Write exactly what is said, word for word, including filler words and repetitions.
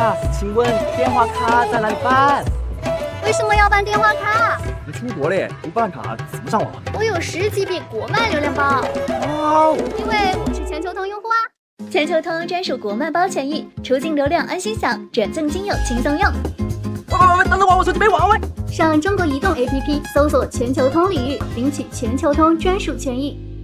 呀，请问电话卡在哪里办？ 为什么要办电话卡？ 你出国嘞，不办卡怎么上网？ 我有十 G B 国漫流量包。 哇， 因为我是全球通用户啊。全球通专属国漫包权益，出境流量安心享，转赠金友轻松用。 喂喂喂，等等我，我手机没网喂。 上中国移动 A P P 搜索全球通领域，领取全球通专属权益。